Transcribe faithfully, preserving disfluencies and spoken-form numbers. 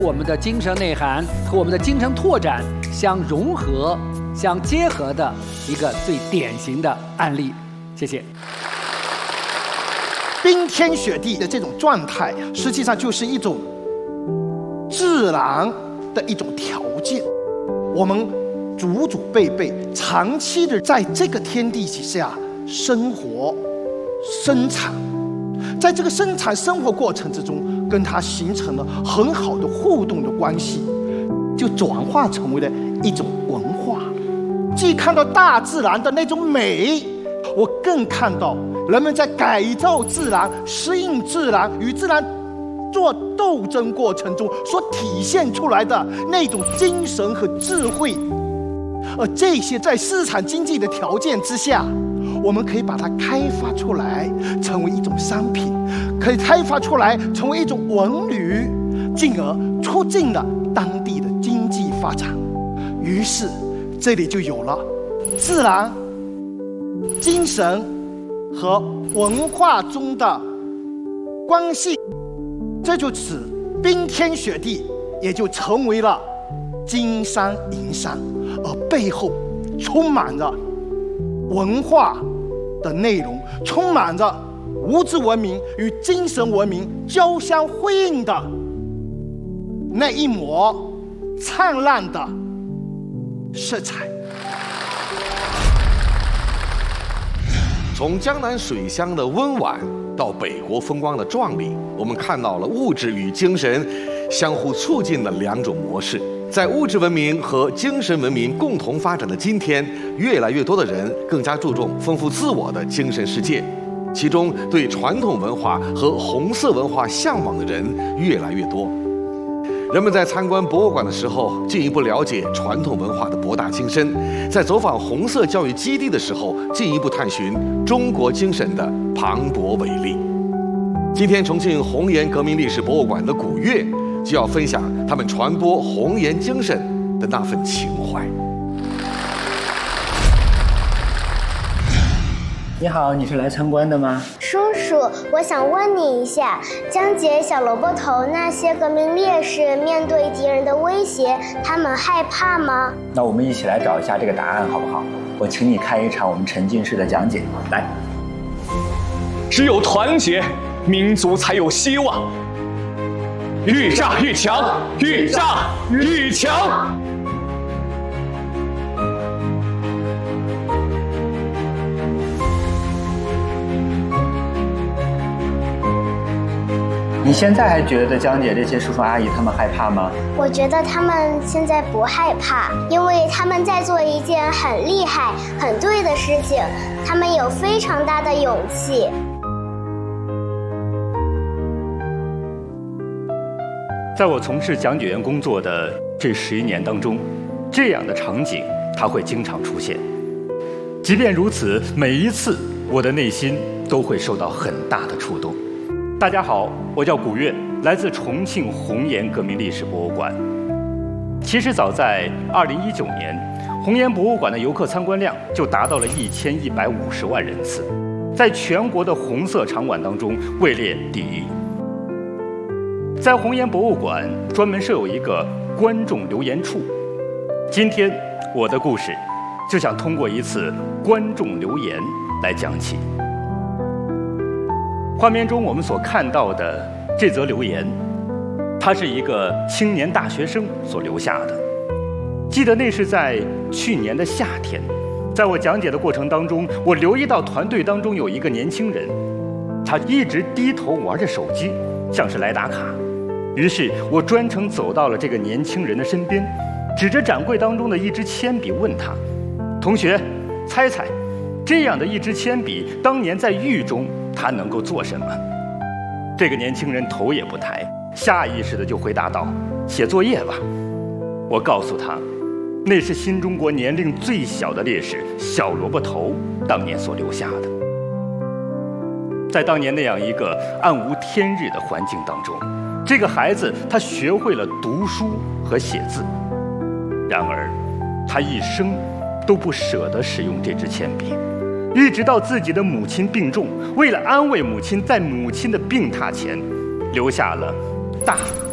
我们的精神内涵和我们的精神拓展相融合、相结合的一个最典型的案例。谢谢。 冰天雪地的这种状态，实际上就是一种自然的一种条件。我们祖祖辈辈长期的在这个天地之下生活、生产，在这个生产生活过程之中，跟它形成了很好的互动的关系，就转化成为了一种文化。既看到大自然的那种美，我更看到人们在改造自然、适应自然、与自然做斗争过程中所体现出来的那种精神和智慧。而这些在市场经济的条件之下，我们可以把它开发出来，成为一种商品，可以开发出来成为一种文旅，进而促进了当地的经济发展。于是这里就有了自然、精神和文化中的关系，这就使冰天雪地也就成为了金山银山，而背后充满着文化的内容，充满着物质文明与精神文明交相辉映的那一抹灿烂的色彩。 从江南水乡的温婉到北国风光的壮丽，我们看到了物质与精神相互促进的两种模式。在物质文明和精神文明共同发展的今天，越来越多的人更加注重丰富自我的精神世界，其中对传统文化和红色文化向往的人越来越多。人们在参观博物馆的时候，进一步了解传统文化的博大精深；在走访红色教育基地的时候，进一步探寻中国精神的磅礴伟力。今天，重庆红岩革命历史博物馆的古月就要分享他们传播红岩精神的那份情怀。 你好，你是来参观的吗？ 叔叔，我想问你一下，江姐、小萝卜头那些革命烈士面对敌人的威胁，他们害怕吗？ 那我们一起来找一下这个答案好不好？我请你看一场我们沉浸式的讲解。来， 只有团结，民族才有希望。愈炸愈强，愈炸愈强。 你现在还觉得江姐这些叔叔阿姨他们害怕吗？ 我觉得他们现在不害怕，因为他们在做一件很厉害、很对的事情，他们有非常大的勇气。 在我从事讲解员工作的这十一年当中，这样的场景它会经常出现。即便如此，每一次我的内心都会受到很大的触动。大家好，我叫古月，来自重庆红岩革命历史博物馆。其实早在二零一九年，红岩博物馆的游客参观量就达到了一千一百五十万人次，在全国的红色场馆当中位列第一。在红岩博物馆专门设有一个观众留言处，今天我的故事就想通过一次观众留言来讲起。画面中我们所看到的这则留言，它是一个青年大学生所留下的。记得那是在去年的夏天，在我讲解的过程当中，我留意到团队当中有一个年轻人，他一直低头玩着手机，像是来打卡。于是我专程走到了这个年轻人的身边，指着展柜当中的一支铅笔问他：同学，猜猜这样的一支铅笔当年在狱中他能够做什么？这个年轻人头也不抬，下意识的就回答道：写作业吧。我告诉他，那是新中国年龄最小的烈士小萝卜头当年所留下的。在当年那样一个暗无天日的环境当中，这个孩子他学会了读书和写字，然而他一生都不舍得使用这支铅笔，一直到自己的母亲病重，为了安慰母亲，在母亲的病榻前留下了大